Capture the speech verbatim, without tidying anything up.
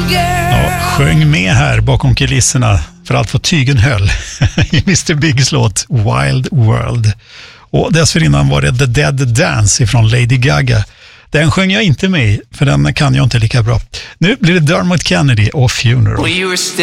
Ja, sjöng med här bakom kulisserna för allt vad tygen höll i mister Biggs låt Wild World. Och dessförinnan var det The Dead Dance ifrån Lady Gaga. Den sjöng jag inte med i, för den kan jag inte lika bra. Nu blir det Dermot Kennedy och Funeral.